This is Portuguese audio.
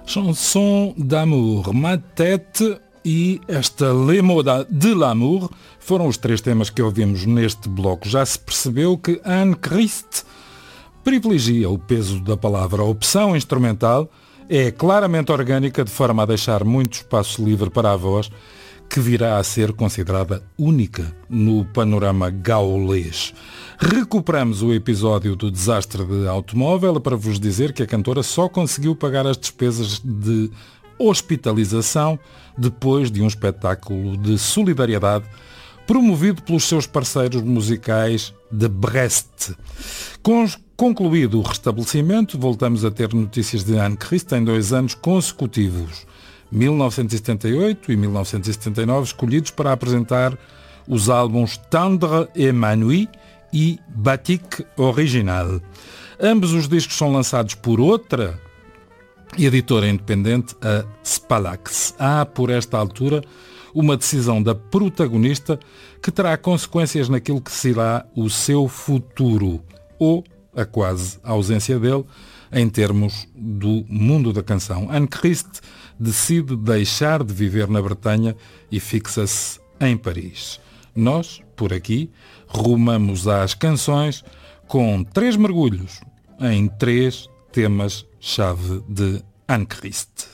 Chanson d'amour, Ma tête e esta Les mots de l'amour foram os três temas que ouvimos neste bloco. Já se percebeu que Anne Christ privilegia o peso da palavra. A opção instrumental é claramente orgânica, de forma a deixar muito espaço livre para a voz, que virá a ser considerada única no panorama gaulês. Recuperamos o episódio do desastre de automóvel para vos dizer que a cantora só conseguiu pagar as despesas de hospitalização depois de um espetáculo de solidariedade promovido pelos seus parceiros musicais de Brest. Concluído o restabelecimento, voltamos a ter notícias de Anne Christ em 2 anos consecutivos, 1978 e 1979, escolhidos para apresentar os álbuns Tendre et Ma Nuit e Batik Original. Ambos os discos são lançados por outra editora independente, a Spalax. Há, por esta altura, uma decisão da protagonista que terá consequências naquilo que será o seu futuro, ou a quase ausência dele, em termos do mundo da canção. Anne Christ decide deixar de viver na Bretanha e fixa-se em Paris. Nós, por aqui, rumamos às canções com 3 mergulhos em 3 temas-chave de Anne Christ.